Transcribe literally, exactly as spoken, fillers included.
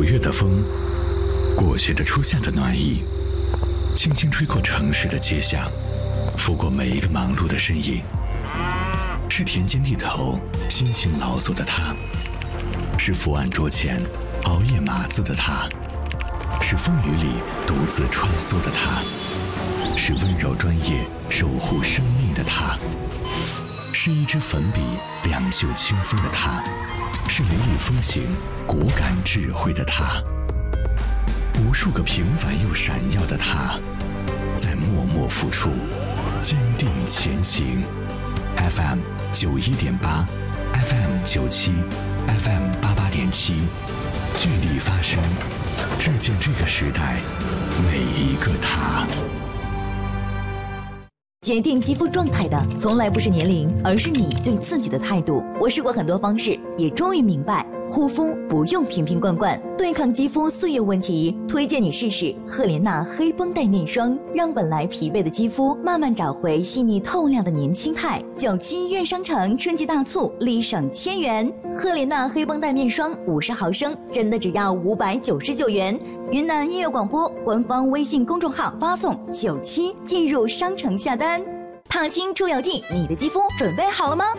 月的风，裹挟着初夏的暖意，轻轻吹过城市的街巷，拂过每一个忙碌的身影。是田间地头辛勤劳作的他，是伏案桌前熬夜码字的他，是风雨里独自穿梭的他，是温柔专业守护生命的他，是一支粉笔两袖清风的他，是雷厉风行果敢智慧的他，无数个平凡又闪耀的他，在默默付出，坚定前行。F M 九一点八 ，F M 九七 ，F M 八八点七，聚力发声，致敬这个时代每一个他。 决定肌肤状态的从来不是年龄，而是你对自己的态度。我试过很多方式，也终于明白，护肤不用瓶瓶罐罐，对抗肌肤岁月问题，推荐你试试赫莲娜黑绷带面霜，让本来疲惫的肌肤慢慢找回细腻透亮的年轻态。九七院商城春季大促，立省千元，赫莲娜黑绷带面霜五十毫升，真的只要五百九十九元。云南音乐广播官方微信公众号发送九七进入商城下单。踏青出游记，你的肌肤准备好了吗？